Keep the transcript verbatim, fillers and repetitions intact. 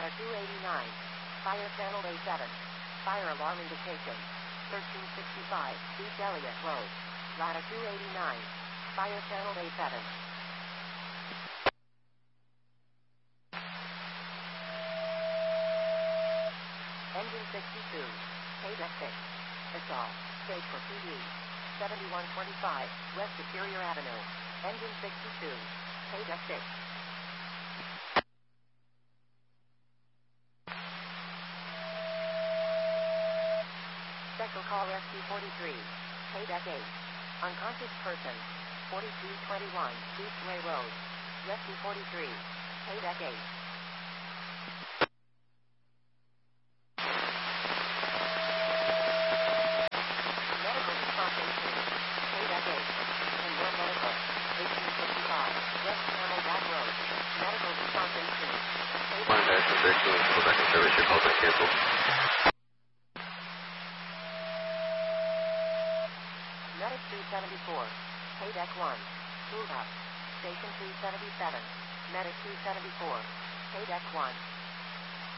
Ladder two eighty-nine. Fire Channel A seven. Fire alarm indication. thirteen sixty-five East Elliott Road. Ladder two eighty-nine. Fire Channel A seven. Engine sixty-two. K-Deck six. Assault. Stage for P D. seventy-one twenty-five West Superior Avenue. Engine sixty-two. K-Deck six. Special call Rescue forty-three. K-Deck eight. Unconscious person. forty-two twenty-one East Way Road. Rescue forty-three. K-Deck eight. Medical response eighteen. K-Deck eight. And one medical. eighteen fifty-five West Camelback Road. Medical response eighteen. One dash thirteen, Quebec service, your call back canceled. Medic two seventy-four. K-Deck one. Move up. Station two seventy-seven. Medic two seventy-four. K-Deck one.